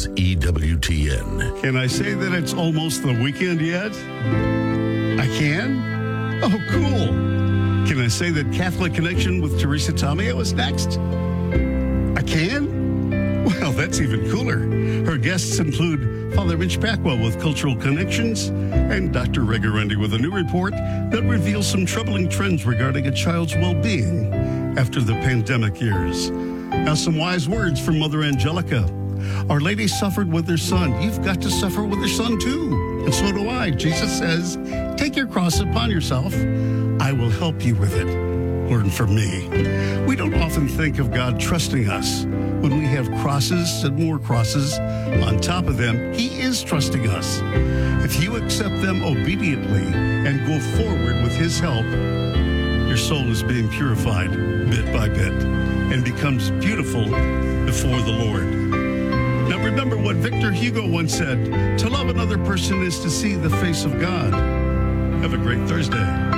is EWTN. Can I say that it's almost the weekend yet? I can? Oh, cool. Can I say that Catholic Connection with Teresa Tomeo is next? I can? Well, that's even cooler. Her guests include Father Mitch Packwell with Cultural Connections and Dr. Regarendi with a new report that reveals some troubling trends regarding a child's well-being after the pandemic years. Now, some wise words from Mother Angelica. Our Lady suffered with her son. You've got to suffer with her son too. And so do I. Jesus says, take your cross upon yourself. I will help you with it. Learn from me. We don't often think of God trusting us. When we have crosses and more crosses on top of them, He is trusting us. If you accept them obediently and go forward with His help, your soul is being purified bit by bit and becomes beautiful before the Lord. Now remember what Victor Hugo once said, to love another person is to see the face of God. Have a great Thursday.